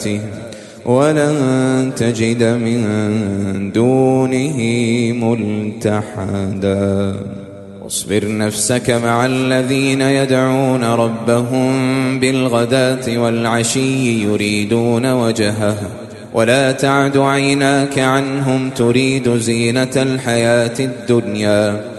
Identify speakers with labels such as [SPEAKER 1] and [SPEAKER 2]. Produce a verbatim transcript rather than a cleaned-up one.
[SPEAKER 1] ولن تجد من دونه ملتحدا واصبر نفسك مع الذين يدعون ربهم بالغداة والعشي يريدون وجهه ولا تعد عيناك عنهم تريد زينة الحياة الدنيا